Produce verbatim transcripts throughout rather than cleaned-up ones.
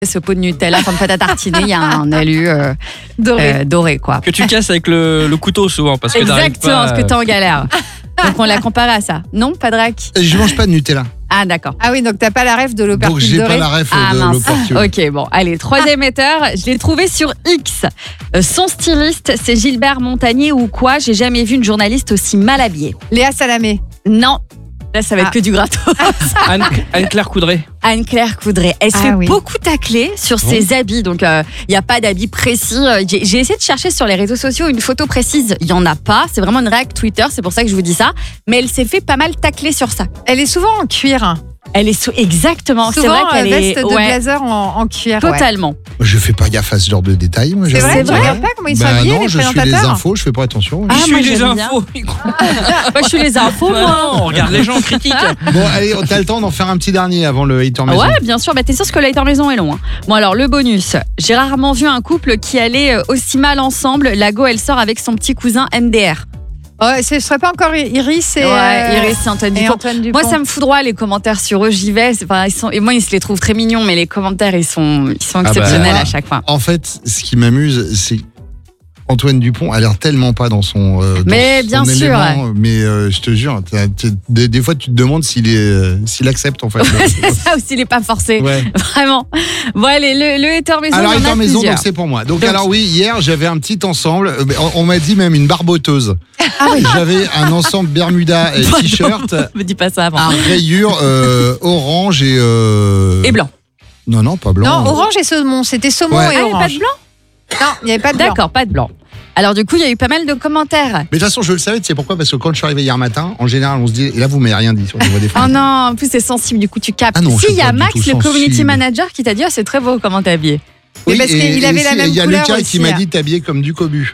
Ce pot de Nutella, enfin de pâte à tartiner, il y a un alu euh, doré. Euh, doré quoi. Que tu casses avec le, le couteau souvent parce que exactement, pas... parce que t'es en galère. Donc on l'a comparé à ça. Non, pas Drac. Je mange pas de Nutella. Ah d'accord. Ah oui, donc t'as pas la ref de l'opercule doré. Donc j'ai doré. pas la ref ah, de mince. l'opercule. Ok, bon, allez, troisième éteur, je l'ai trouvé sur X. Euh, son styliste, c'est Gilbert Montagnier ou quoi? J'ai jamais vu une journaliste aussi mal habillée. Léa Salamé. Non. Là, ça va être Ah. que du gratos. Anne, Anne-Claire Coudray. Anne-Claire Coudray. Elle se Ah fait oui. beaucoup tacler sur Bon. ses habits. Donc, il euh, n'y a pas d'habits précis. Euh, J'ai, j'ai essayé de chercher sur les réseaux sociaux une photo précise. Il n'y en a pas. C'est vraiment une réac Twitter. C'est pour ça que je vous dis ça. Mais elle s'est fait pas mal tacler sur ça. Elle est souvent en cuir. Elle est sous... Exactement. Souvent, c'est vrai qu'elle euh, est... veste de ouais, blazer en, en cuir. ouais. totalement. Je fais pas gaffe à ce genre de détails. Moi, C'est j'avoue. vrai, tu vrai regardes pas comment ils sont Bah habillés, non, les je suis les présentateurs. infos, je fais pas attention. Ah, je moi, suis les j'aime bien. infos. Moi, je suis les infos, Bah moi. non, on regarde les gens, on critique. Bon, allez, t'as le temps d'en faire un petit dernier avant le hater maison. Ouais, bien sûr. Bah, t'es sûr que le hater maison est long. Hein. Bon, alors, le bonus. J'ai rarement vu un couple qui allait euh, aussi mal ensemble. La go, elle sort avec son petit cousin M D R. Ouais, ce serait pas encore Iris et, Ouais, euh, Iris et Antoine et Dupont. Antoine Dupont. Moi, ça me foudroie les commentaires sur eux. J'y vais. C'est- Enfin, ils sont, et moi, ils se les trouvent très mignons, mais les commentaires, ils sont, ils sont bah. exceptionnels à chaque fois. En fait, ce qui m'amuse, c'est Antoine Dupont a l'air tellement pas dans son, euh, dans Mais son bien sûr, élément, mais euh, je te jure, t'as- t'as- des, des fois tu te demandes s'il est, euh, s'il accepte en fait. C'est ça aussi, il n'est pas forcé. Ouais. Vraiment. Bon, allez, le, le hater maison, Alors, il y en étant a maison, plusieurs. donc c'est pour moi. Donc, Donc- alors oui, hier j'avais un petit ensemble. euh, On, on m'a dit même une barboteuse. J'avais un ensemble Bermuda et Pardon. t-shirt, Me dis pas ça avant. à rayures euh, orange et. euh, Et blanc. Non, non, pas blanc. Non, orange et saumon. C'était saumon Ouais. et Ah, il n'y a pas orange. de blanc? Non, il n'y avait pas de blanc. D'accord, pas de blanc. Alors, du coup, il y a eu pas mal de commentaires. Mais de toute façon, je le savais, tu sais pourquoi? Parce que quand je suis arrivé hier matin, en général, on se dit. Et là, vous m'avez rien dit sur le niveau des Oh femmes. non, en plus, c'est sensible, du coup, tu captes. Ah non, je si, suis il y a pas du Max, tout le community sensible. manager, qui t'a dit, ah, c'est très beau comment t'es habillé. Mais parce et- qu'il et avait la si, même Il y a couleur Lucas aussi, qui m'a hein. dit t'habillé comme du cobu.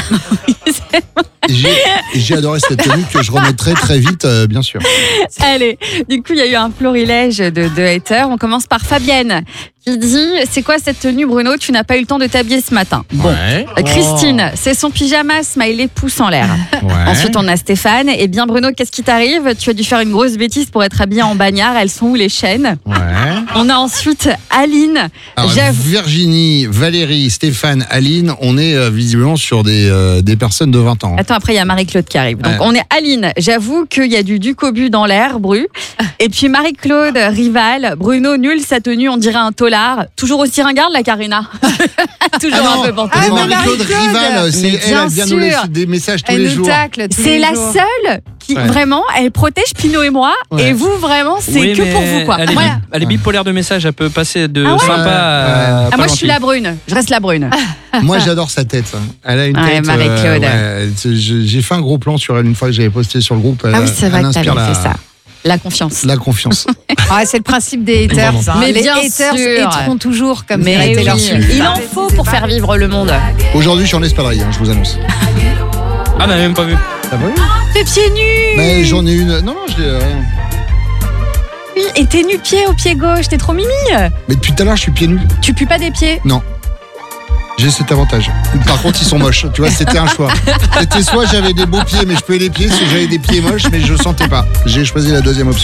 Et J'ai et j'ai adoré cette tenue que je remettrai très vite, euh, bien sûr. Allez, du coup, il y a eu un florilège de, de haters. On commence par Fabienne, qui dit, c'est quoi cette tenue, Bruno? Tu n'as pas eu le temps de t'habiller ce matin. Bon. Ouais. Euh, Christine, c'est son pyjama, smiley pouce en l'air. Ouais. Ensuite, on a Stéphane. Eh bien, Bruno, qu'est-ce qui t'arrive? Tu as dû faire une grosse bêtise pour être habillé en bagnard. Elles sont où les chaînes? Ouais. On a ensuite Aline. Alors, J'avoue- Virginie, Valérie, Stéphane, Aline, on est euh, visiblement sur des, euh, des personnes de vingt ans. Attends, après, il y a Marie-Claude qui arrive. Donc, Ouais. on est Aline. J'avoue qu'il y a du Ducobu dans l'air, Bru. Et puis, Marie-Claude, Rival. Bruno, nul, sa tenue, on dirait un tolard. Toujours aussi ringarde, la Karina. Toujours Ah non, un peu pantoufle. Ah, mais mais Marie-Claude Marie-Claude. Rival, c'est Mais elle, bien elle vient nous laisser sûr. des messages tous Elle les nous jours. tacle tous C'est les la jours. seule qui, Ouais. vraiment, elle protège Pinot et moi. Ouais. Et vous, vraiment, c'est Oui, que mais pour vous, quoi. Elle est, Voilà. bi- elle est bipolaire de messages, elle peut passer de Ah ouais sympa Ouais, à. Ah, pas moi, je suis gentil. la brune. Je reste la brune. Moi, j'adore sa tête. hein. Elle a une Ouais, tête. Marie-Claude. ouais, c'est- je- J'ai fait un gros plan sur elle une fois que j'avais posté sur le groupe. Ah oui, Elle- c'est vrai elle que t'avais inspire la, fait ça. La confiance. la confiance. Ah, c'est le principe des haters. Pardon. hein. Mais les bien haters sûr. hateront toujours comme Mais dirait oui, Taylor Swift. il en faut pour faire vivre le monde. Aujourd'hui, je suis en espadrille, hein, je vous annonce. Ah, n'a même pas vu. Ça va? T'es pieds nus. Mais j'en ai une. Non, non, je dis rien. Oui, et t'es nu pied au pied gauche. T'es trop mimi. Mais depuis tout à l'heure, je suis pieds nus. Tu pues pas des pieds. J'ai cet avantage. Par contre, ils sont moches. Tu vois, c'était un choix. C'était soit j'avais des beaux pieds, mais je peux les pieds, soit j'avais des pieds moches, mais je sentais pas. J'ai choisi la deuxième option.